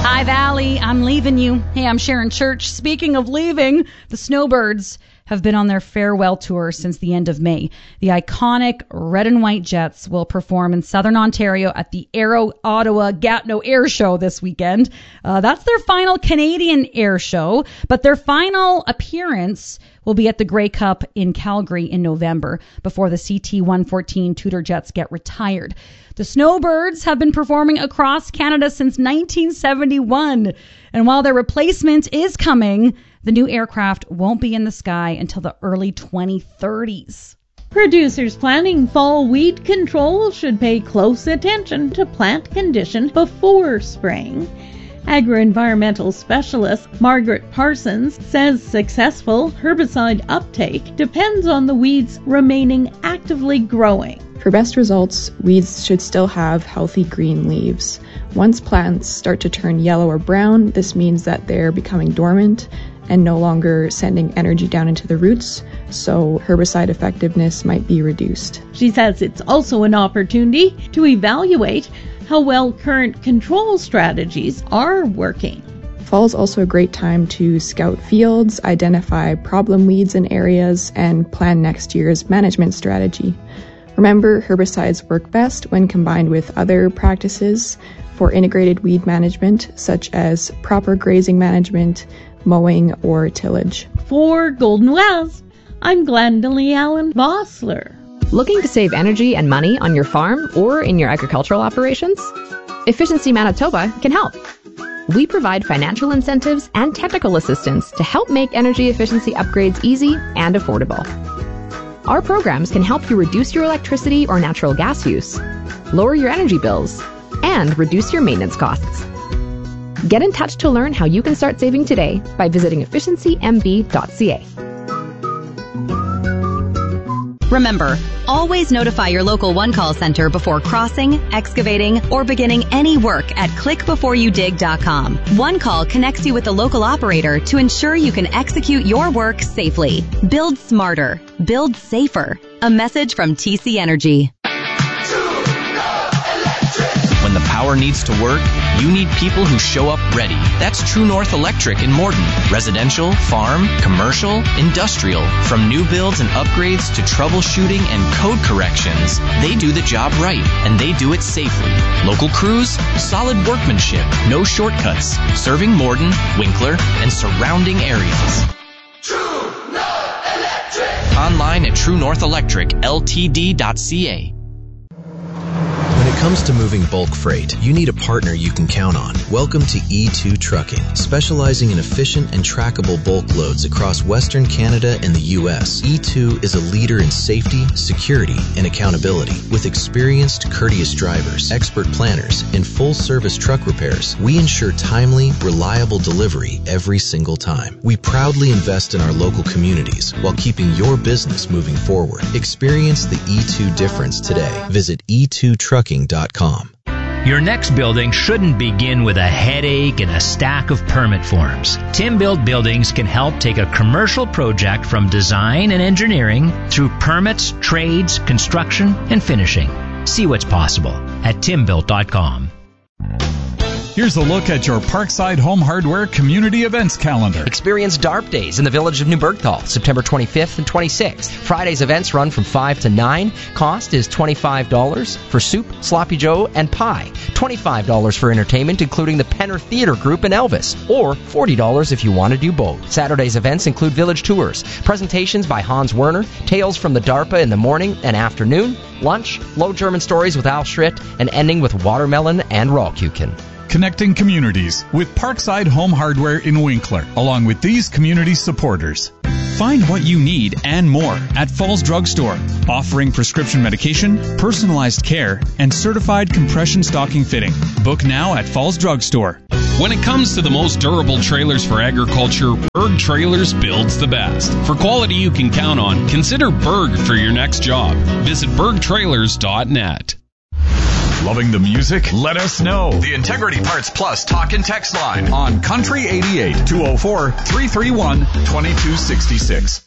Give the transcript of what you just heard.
Hi, Valley. I'm leaving you. Hey, I'm Sharon Church. Speaking of leaving, the Snowbirds have been on their farewell tour since the end of May. The iconic red and white Jets will perform in Southern Ontario at the Aero Ottawa Gatineau Air Show this weekend. That's their final Canadian air show, but their final appearance will be at the Grey Cup in Calgary in November before the CT-114 Tudor Jets get retired. The Snowbirds have been performing across Canada since 1971, and while their replacement is coming, the new aircraft won't be in the sky until the early 2030s. Producers planning fall weed control should pay close attention to plant condition before spraying. Agro-environmental specialist Margaret Parsons says successful herbicide uptake depends on the weeds remaining actively growing. For best results, weeds should still have healthy green leaves. Once plants start to turn yellow or brown, this means that they're becoming dormant and no longer sending energy down into the roots, so herbicide effectiveness might be reduced. She says it's also an opportunity to evaluate how well current control strategies are working. Fall is also a great time to scout fields, identify problem weeds in areas, and plan next year's management strategy. Remember, herbicides work best when combined with other practices for integrated weed management, such as proper grazing management, mowing, or tillage. For Golden West, I'm Glendalee Allen Vossler. Looking to save energy and money on your farm or in your agricultural operations? Efficiency Manitoba can help. We provide financial incentives and technical assistance to help make energy efficiency upgrades easy and affordable. Our programs can help you reduce your electricity or natural gas use, lower your energy bills, and reduce your maintenance costs. Get in touch to learn how you can start saving today by visiting efficiencymb.ca. Remember, always notify your local one-call center before crossing, excavating, or beginning any work at clickbeforeyoudig.com. One Call connects you with the local operator to ensure you can execute your work safely. Build smarter. Build safer. A message from TC Energy. When the power needs to work, you need people who show up ready. That's True North Electric in Morden. Residential, farm, commercial, industrial. From new builds and upgrades to troubleshooting and code corrections, they do the job right, and they do it safely. Local crews, solid workmanship, no shortcuts. Serving Morden, Winkler, and surrounding areas. True North Electric! Online at truenorthelectricltd.ca. When it comes to moving bulk freight, you need a partner you can count on. Welcome to E2 Trucking, specializing in efficient and trackable bulk loads across Western Canada and the U.S. E2 is a leader in safety, security, and accountability. With experienced, courteous drivers, expert planners, and full-service truck repairs, we ensure timely, reliable delivery every single time. We proudly invest in our local communities while keeping your business moving forward. Experience the E2 difference today. Visit E2Trucking.com. Your next building shouldn't begin with a headache and a stack of permit forms. Tim Built Buildings can help take a commercial project from design and engineering through permits, trades, construction, and finishing. See what's possible at timbuilt.com. Here's a look at your Parkside Home Hardware Community Events calendar. Experience DARP Days in the village of New Bergthal, September 25th and 26th. Friday's events run from 5 to 9. Cost is $25 for soup, sloppy joe, and pie. $25 for entertainment, including the Penner Theater Group and Elvis. Or $40 if you want to do both. Saturday's events include village tours, presentations by Hans Werner, tales from the DARPA in the morning and afternoon, lunch, Low German Stories with Al Schritt, and ending with watermelon and Rollkuchen. Connecting communities with Parkside Home Hardware in Winkler, along with these community supporters. Find what you need and more at Falls Drug Store, offering prescription medication, personalized care, and certified compression stocking fitting. Book now at Falls Drug Store. When it comes to the most durable trailers for agriculture, Berg Trailers builds the best. For quality you can count on, consider Berg for your next job. Visit bergtrailers.net. Loving the music? Let us know. The Integrity Parts Plus talk and text line on Country 88 204-331-2266.